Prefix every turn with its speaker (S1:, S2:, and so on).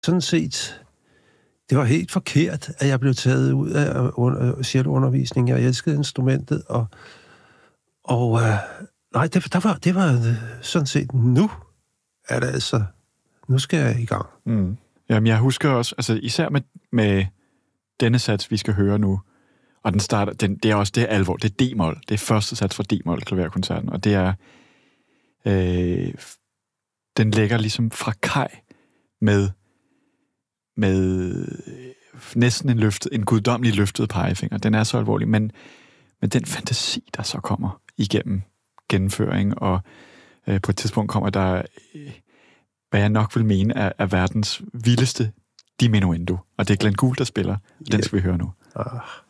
S1: sådan set, det var helt forkert, at jeg blev taget ud af celloundervisning. Jeg elskede instrumentet, nej, det var sådan set, nu er det altså, nu skal jeg i gang.
S2: Mm. Jamen, jeg husker også, altså især med denne sats, vi skal høre nu, og den starter, det er også det alvor, det er D-mol, det er første sats fra D-mol klaverkoncerten, og det er, den lægger ligesom fra kaj med næsten en guddommelig løftet pegefinger. Den er så alvorlig, men den fantasi, der så kommer igennem gennemføring, og på et tidspunkt kommer der, hvad jeg nok vil mene, er verdens vildeste diminuendo. Og det er Glenn Gould, der spiller. Den skal vi høre nu.